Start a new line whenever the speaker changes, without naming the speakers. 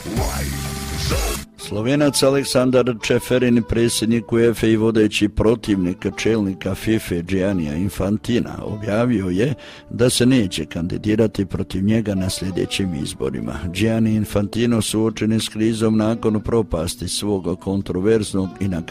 Slovenac Aleksandar Čeferin, predsjednik UEFA i vodeći protivnik čelnika FIFA Giannija Infantina, objavio je da se neće kandidirati protiv njega na sljedećim izborima. Gianni Infantino suočen je s krizom nakon propasti svog kontroverznog i na